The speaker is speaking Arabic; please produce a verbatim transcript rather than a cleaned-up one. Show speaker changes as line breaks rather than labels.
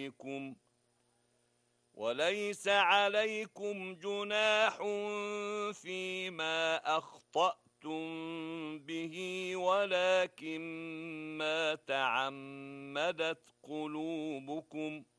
عليكم وليس عليكم جناح فيما أخطأتم به ولكن ما تعمدت قلوبكم